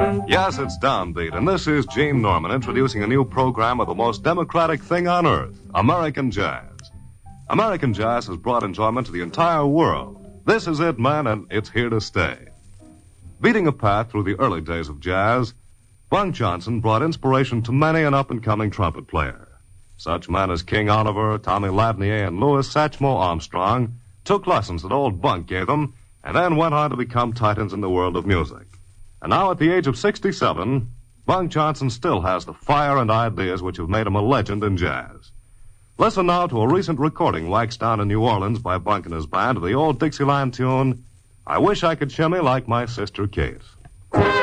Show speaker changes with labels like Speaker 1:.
Speaker 1: Yes, it's Downbeat, and this is Gene Norman introducing a new program of the most democratic thing on earth, American Jazz. American Jazz has brought enjoyment to the entire world. This is it, man, and it's here to stay. Beating a path through the early days of jazz, Bunk Johnson brought inspiration to many an up-and-coming trumpet player. Such men as King Oliver, Tommy Lavnier, and Louis Satchmo Armstrong took lessons that old Bunk gave them and then went on to become titans in the world of music. And now, at the age of 67, Bunk Johnson still has the fire and ideas which have made him a legend in jazz. Listen now to a recent recording waxed down in New Orleans by Bunk and his band of the old Dixieland tune, I Wish I Could Shimmy Like My Sister Kate.